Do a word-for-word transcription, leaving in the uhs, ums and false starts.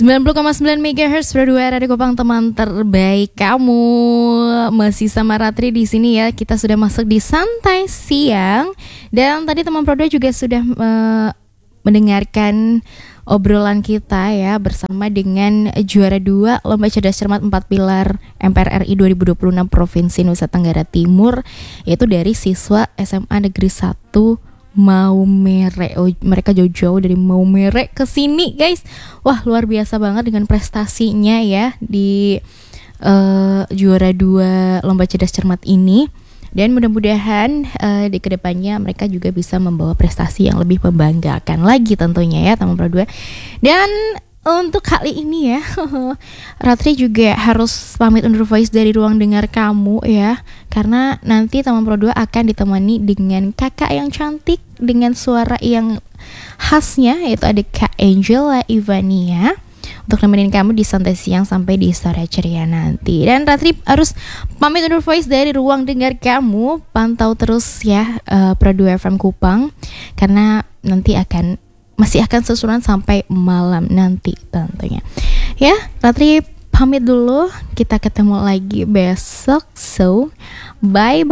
sembilan puluh koma sembilan megahertz Pro dua Radio Kupang, teman terbaik kamu. Masih sama Ratri di sini ya. Kita sudah masuk di santai siang. Dan tadi teman Pro dua juga sudah uh, mendengarkan obrolan kita ya bersama dengan juara dua Lomba Cerdas Cermat empat Pilar M P R R I dua ribu dua puluh enam Provinsi Nusa Tenggara Timur, yaitu dari siswa S M A Negeri satu Maumere. Oh, mereka jauh-jauh dari Maumere ke sini, guys. Wah, luar biasa banget dengan prestasinya ya di uh, juara dua Lomba Cerdas Cermat ini. Dan mudah-mudahan uh, di kedepannya mereka juga bisa membawa prestasi yang lebih membanggakan lagi tentunya ya, teman Pro dua. Dan untuk kali ini ya, Ratri juga harus pamit undur voice dari ruang dengar kamu ya, karena nanti teman Pro dua akan ditemani dengan kakak yang cantik dengan suara yang khasnya, yaitu ada Kak Angela Ivania, untuk nemenin kamu di santai siang sampai di sore ceria nanti. Dan Ratri harus pamit undur voice dari ruang dengar kamu. Pantau terus ya uh, Pro dua F M Kupang, karena nanti akan masih akan susulan sampai malam nanti tentunya. Ya, Ratri pamit dulu. Kita ketemu lagi besok. So, bye bye.